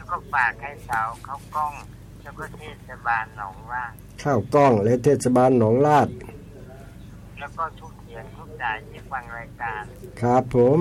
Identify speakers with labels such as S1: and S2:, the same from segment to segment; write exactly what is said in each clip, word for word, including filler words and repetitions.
S1: ก็ฝากให้สาวเขากล้องแล้วก็เทศบาลหนองลาด
S2: ข้าวกล้องและเทศบาลหนองลาด
S1: แล้วก็ทุกเสียงทุกสายที่ฟังรายการ
S2: ครับผม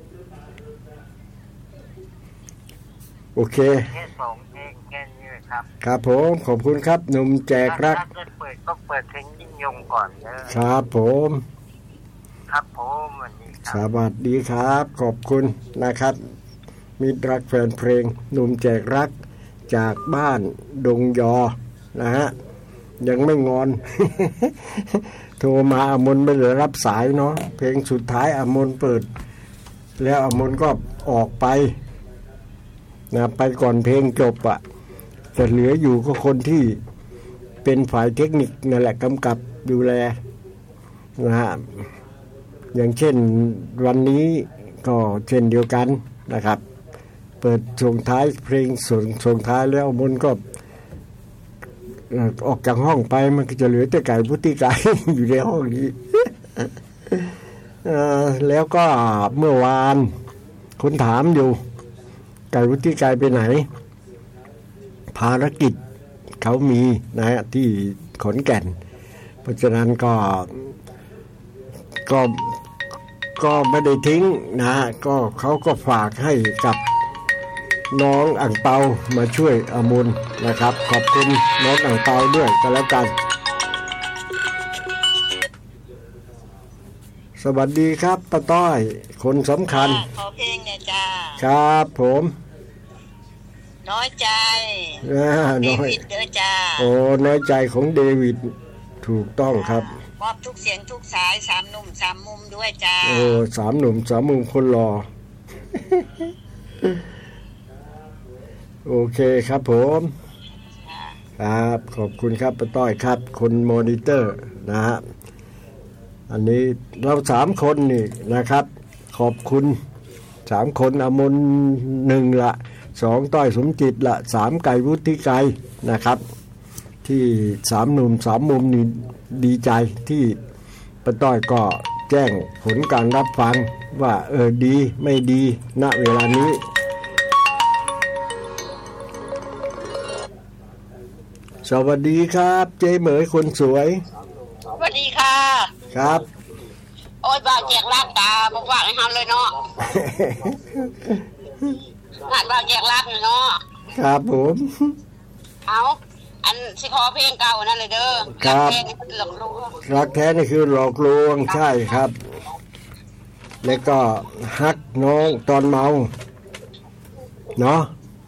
S2: โอเค
S1: แค่สองเพลงแค่นี้เลยครับ
S2: ครับผมขอบคุณครับหนุ่มแจกรัก
S1: ถ้าจะเปิดก็เปิดเพลงยิ่งยงก่อนเด้อ
S2: ครับผม
S1: ครับผมวันนี้
S2: ครับสวัสดีครับขอบคุณนะครับมิตรรักแฟนเพลงหนุ่มแจกรักจากบ้านดงยอนะฮะยังไม่งอน โทรมาอมนไม่ได้รับสายเนาะเพลงสุดท้ายอมนเปิดแล้วอมนก็ออกไปนะไปก่อนเพลงจบอ่ะแต่เหลืออยู่ก็คนที่เป็นฝ่ายเทคนิคนั่นแหละกำกับดูแลนะฮะอย่างเช่นวันนี้ก็เช่นเดียวกันนะครับเปิดส่งท้ายเพลงส่งส่งท้ายแล้วมนก็ออกจากห้องไปมันก็จะเหลือแต่ไก่พุทธิไก่ อยู่ในห้องนี้ แล้วก็เมื่อวานคนถามอยู่ไก่พุทธิไก่ไปไหนภารกิจเขามีนะที่ขอนแก่นเพราะฉะนั้นก็ก็ก็ไม่ได้ทิ้งนะก็เขาก็ฝากให้กับน้องอั่งเปามาช่วยอมุนนะครับขอบคุณน้องอั่งเปาด้วยกันแล้วกันสวัสดีครับป้าต้อยคนสำคัญ
S3: ขอเพลงเนี่ยจ้า
S2: ครับผม
S3: น้อยใจเดวิดเด้อจ้า
S2: โอ้น้อยใจของเดวิดถูกต้องครับ
S3: มอบทุกเสียงทุกสายสามหนุ่มสามมุมด้วยจ้า
S2: โอ้สามหนุ่มสามมุมคนรอ โอเคครับผมครับขอบคุณครับป้าต้อยครับคนมอนิเตอร์นะฮะอันนี้เราสามคนนี่นะครับขอบคุณสามคนอมนหนึ่งละสองต้อยสมจิตละสามไก่วุฒิไก่นะครับที่สามหนุ่มสามมุมนี่ดีใจที่ป้าต้อยก็แจ้งผลการรับฟังว่าเออดีไม่ดีณเวลานี้สวัสดีครับเจ๊เหมยคนสวย
S3: สวัสดีค่ะ
S2: ครับ
S3: โอ้ยบ่าวแจกรักตาบอกว่าให้ทำเลยเนาะงานบ่าวแจกรักเนาะ
S2: ครับผม
S3: เอาอันสิขอเพลงเก่านั่นเลยเด้อ
S2: ครับรักแท้นี่คือหลอกลวงใช่ครับแล้วก็ฮักน้องตอนเมาเนาะ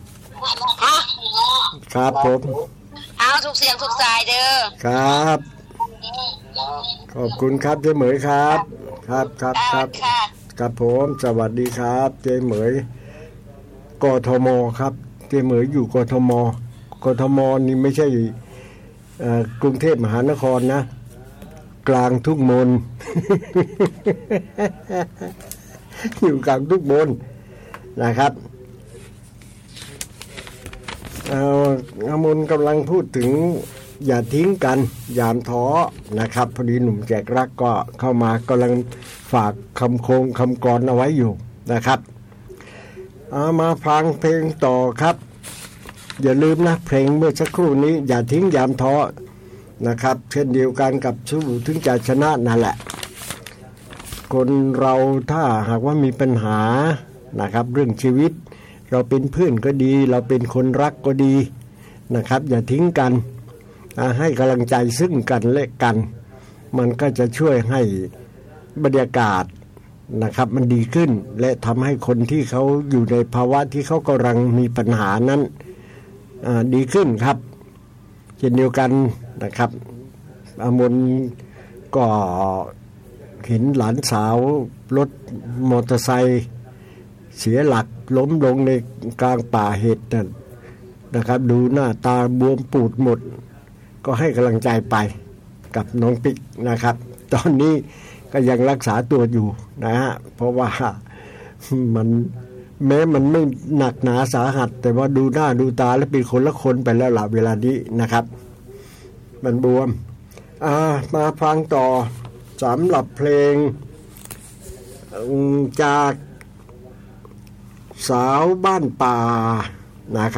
S2: ครับผม
S3: เอาทุกเสียงทุกสายเด้อ
S2: ครับขอบคุณครับเจ๊เหมยครับครับครับครับครับผมสวัสดีครับเจ๊เหมยกทมครับเจ๊เหมยอยู่กทมกทมนี่ไม่ใช่กรุงเทพมหานครนะกลางทุกมณ อยู่กลางทุกมณนะครับเอาอมนกำลังพูดถึงอย่าทิ้งกันยามท้อนะครับพอดีหนุ่มแจกรักก็เข้ามากำลังฝากคำโคงคำกรเอาไว้อยู่นะครับเอามาฟังเพลงต่อครับอย่าลืมนะเพลงเมื่อสักครู่นี้อย่าทิ้งยามท้อนะครับเช่นเดียวกันกับสู้ถึงจะชนะนั่นแหละคนเราถ้าหากว่ามีปัญหานะครับเรื่องชีวิตเราเป็นเพื่อนก็ดีเราเป็นคนรักก็ดีนะครับอย่าทิ้งกันให้กำลังใจซึ่งกันและกันมันก็จะช่วยให้บรรยากาศนะครับมันดีขึ้นและทำให้คนที่เขาอยู่ในภาวะที่เขากำลังมีปัญหานั้นดีขึ้นครับเช่นเดียวกันนะครับอมนก็เห็นหลานสาวรถมอเตอร์ไซค์เสียหลักล้มลงในกลางป่าเห็ดนั่นนะครับดูหน้าตาบวมปูดหมดก็ให้กำลังใจไปกับน้องปิ๊กนะครับตอนนี้ก็ยังรักษาตัวอยู่นะฮะเพราะว่ามันแม้มันไม่หนักหนาสาหัสแต่ว่าดูหน้าดูตาแล้วเป็นคนละคนไปแล้วล่ะเวลานี้นะครับมันบวมอ่ามาฟังต่อสำหรับเพลงจากสาวบ้านป่านะครับ